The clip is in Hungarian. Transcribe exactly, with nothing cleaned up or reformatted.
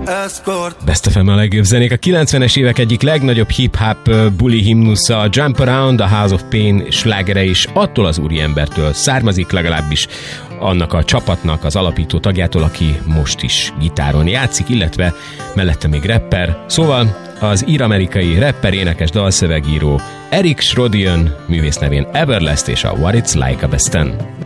Best ef em a legjobb zenék. A kilencvenes évek egyik legnagyobb hip-hop buli himnusza, a Jump Around, a House of Pain slágere is attól az úriembertől származik, legalábbis annak a csapatnak az alapító tagjától, aki most is gitáron játszik, illetve mellette még rapper. Szóval az ír-amerikai rapper, énekes, dalszövegíró Eric Schrodian, művész nevén Everlast és a What It's Like a Besten.